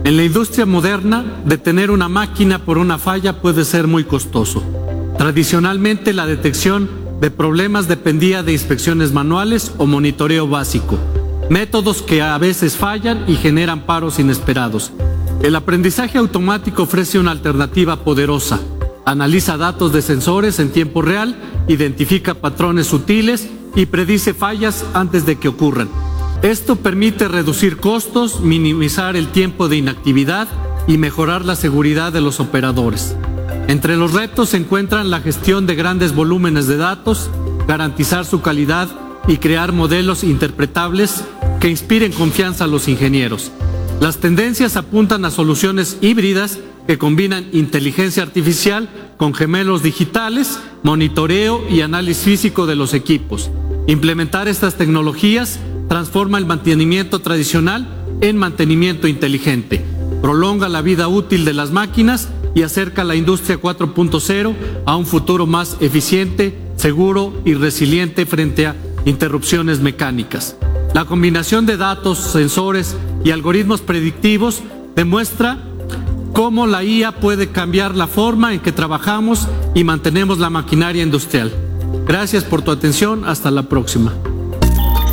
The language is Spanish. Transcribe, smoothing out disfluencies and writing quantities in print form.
En la industria moderna, detener una máquina por una falla puede ser muy costoso. Tradicionalmente, la detección de problemas dependía de inspecciones manuales o monitoreo básico, métodos que a veces fallan y generan paros inesperados. El aprendizaje automático ofrece una alternativa poderosa. Analiza datos de sensores en tiempo real, identifica patrones sutiles y predice fallas antes de que ocurran. Esto permite reducir costos, minimizar el tiempo de inactividad y mejorar la seguridad de los operadores. Entre los retos se encuentran la gestión de grandes volúmenes de datos, garantizar su calidad y crear modelos interpretables que inspiren confianza a los ingenieros. Las tendencias apuntan a soluciones híbridas que combinan inteligencia artificial con gemelos digitales, monitoreo y análisis físico de los equipos. Implementar estas tecnologías transforma el mantenimiento tradicional en mantenimiento inteligente, prolonga la vida útil de las máquinas y acerca la industria 4.0 a un futuro más eficiente, seguro y resiliente frente a interrupciones mecánicas. La combinación de datos, sensores y algoritmos predictivos demuestra cómo la IA puede cambiar la forma en que trabajamos y mantenemos la maquinaria industrial. Gracias por tu atención. Hasta la próxima.